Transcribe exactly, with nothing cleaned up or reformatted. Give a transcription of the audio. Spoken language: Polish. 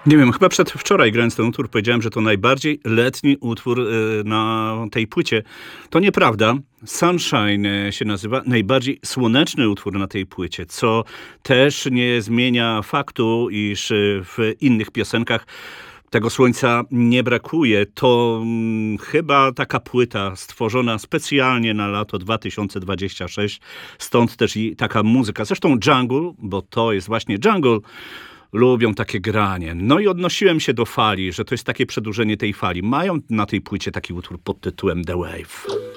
Nie wiem, chyba przedwczoraj grając ten utwór powiedziałem, że to najbardziej letni utwór y, na tej płycie. To nieprawda. Sunshine y, się nazywa. Najbardziej słoneczny utwór na tej płycie, co też nie zmienia faktu, iż y, w innych piosenkach tego słońca nie brakuje. To mm, chyba taka płyta stworzona specjalnie na lato dwa tysiące dwudzieste szóste. Stąd też i taka muzyka. Zresztą Jungle, bo to jest właśnie Jungle, lubią takie granie. No i odnosiłem się do fali, że to jest takie przedłużenie tej fali. Mają na tej płycie taki utwór pod tytułem The Wave.